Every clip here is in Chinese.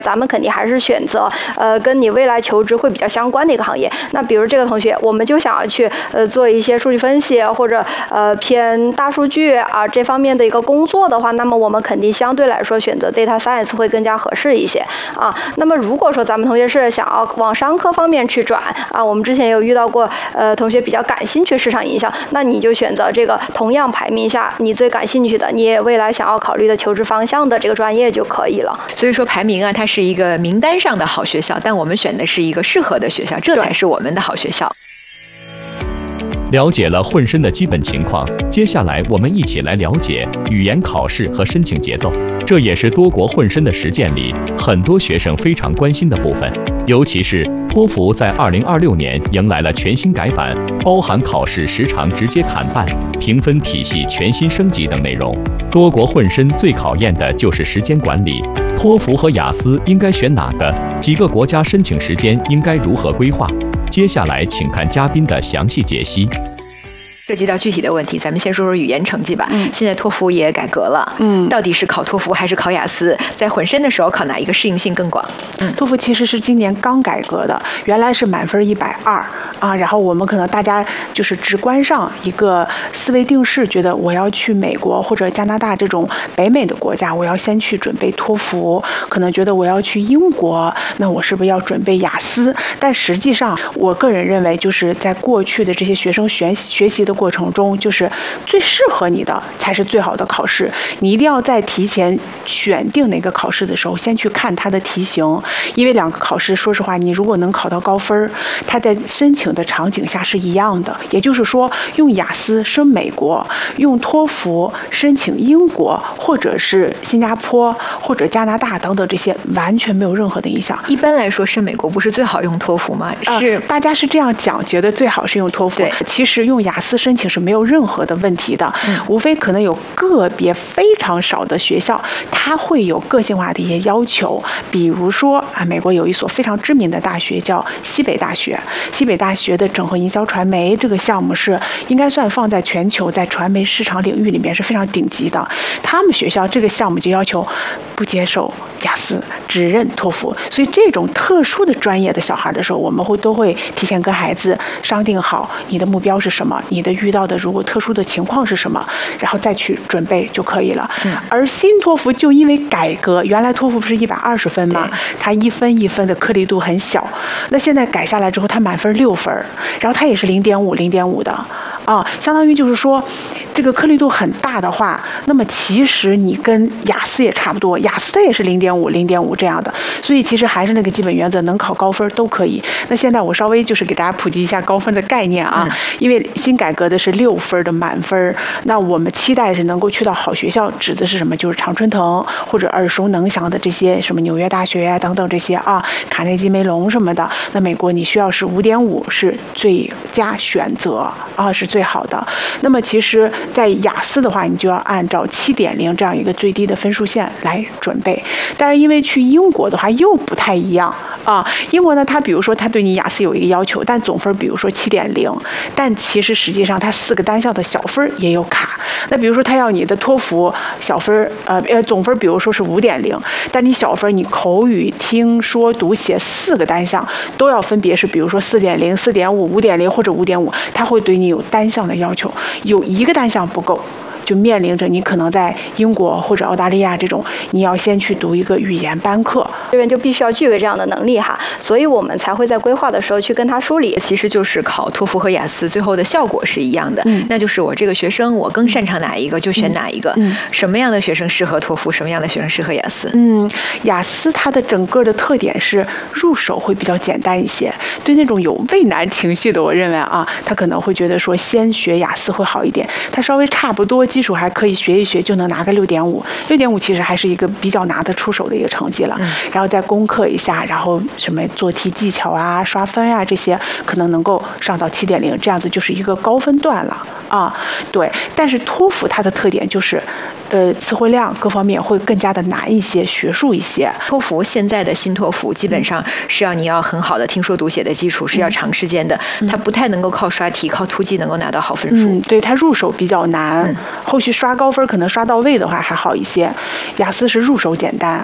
咱们肯定还是选择跟你未来求职会比较相关的一个行业。那比如这个同学，我们就想要去做一些数据分析或者偏大数据啊这方面的一个工作的话，那么我们肯定相对来说选择 data science 会更加合适一些啊。那么如果说咱们同学是想要往商科方面去转啊，我们之前有遇到过同学比较感兴趣市场营销，那你就选择这个同样排名下你最感兴趣的，你也未来想要考虑的求职方向的这个专业就可以了。 所以说排名啊，它是一个名单上的好学校，但我们选的是一个适合的学校，这才是我们的好学校。 了解了混申的基本情况，接下来我们一起来了解语言考试和申请节奏，这也是多国混申的实践里很多学生非常关心的部分。尤其是托福在2026年迎来了全新改版，包含考试时长直接砍半、评分体系全新升级等内容。多国混申最考验的就是时间管理，托福和雅思应该选哪个？几个国家申请时间应该如何规划？接下来请看嘉宾的详细解析。 涉及到具体的问题，咱们先说说语言成绩吧。现在托福也改革了，到底是考托福还是考雅思？在混申的时候考哪一个适应性更广？ 托福其实是今年刚改革的，原来是满分120啊，然后我们可能大家就是直观上一个思维定式，觉得我要去美国或者加拿大这种北美的国家，我要先去准备托福，可能觉得我要去英国，那我是不是要准备雅思？但实际上，我个人认为，就是在过去的这些学生学习的过程中，就是最适合你的才是最好的考试。你一定要在提前选定哪个考试的时候，先去看它的题型，因为两个考试，说实话，你如果能考到高分，它在申请的场景下是一样的。也就是说，用雅思申美国，用托福申请英国，或者是新加坡或者加拿大等等，这些完全没有任何的影响。 一般来说，申美国不是最好用托福吗？是大家是这样讲，觉得最好是用托福。其实用雅思申请是没有任何的问题的，无非可能有个别非常少的学校，它会有个性化的一些要求。比如说啊，美国有一所非常知名的大学叫西北大学，西北大学的整合营销传媒这个项目是应该算放在全球在传媒市场领域里面是非常顶级的。他们学校这个项目就要求不接受雅思，只认托福。所以这种特殊的专业的小孩的时候，我们都会提前跟孩子商定好你的目标是什么，你的遇到的如果特殊的情况是什么，然后再去准备就可以了。而新托福就因为改革，原来托福不是120分吗？它一分一分的颗粒度很小，那现在改下来之后，它满分6分，然后它也是0.5的啊，相当于就是说，这个颗粒度很大的话，那么其实你跟雅思也差不多，雅思它也是0.5这样的，所以其实还是那个基本原则，能考高分都可以。那现在我稍微就是给大家普及一下高分的概念啊，因为新改革的是6分的满分，那我们期待是能够去到好学校，指的是什么？就是常春藤或者耳熟能详的这些什么纽约大学啊等等这些啊，卡内基梅隆什么的。那美国你需要是5.5是最佳选择啊，是最好的。那么其实，在雅思的话，你就要按照7.0这样一个最低的分数线来准备。但是因为去英国的话又不太一样啊，英国呢，它比如说它对你雅思有一个要求，但总分比如说7.0，但其实实际上它4个单项的小分也有卡。那比如说它要你的托福小分总分比如说是5.0，但你小分你口语、听说读写4个单项都要分别是比如说4.0、4.5、5.0或者5.5，它会对你有单项的要求，有一个单项不够，就面临着你可能在英国或者澳大利亚这种，你要先去读一个语言班课， 这边就必须要具备这样的能力哈，所以我们才会在规划的时候去跟他梳理。 其实就是考托福和雅思最后的效果是一样的，那就是我这个学生我更擅长哪一个就选哪一个。什么样的学生适合托福，什么样的学生适合雅思？ 雅思它的整个的特点是入手会比较简单一些，对那种有畏难情绪的，我认为啊，他可能会觉得说先学雅思会好一点，他稍微差不多基础还可以学一学就能拿个6.5，6.5其实还是一个比较拿得出手的一个成绩了。然后再攻克一下，然后什么做题技巧啊、刷分啊这些，可能能够上到7.0，这样子就是一个高分段了啊。对，但是托福它的特点就是，词汇量各方面会更加的难一些，学术一些。 托福现在的新托福基本上是你要很好的听说读写的基础，是要长时间的，它不太能够靠刷题、靠突击能够拿到好分数。 对，它入手比较难，后续刷高分可能刷到位的话还好一些。雅思是入手简单。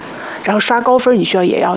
然后刷高分你需要也要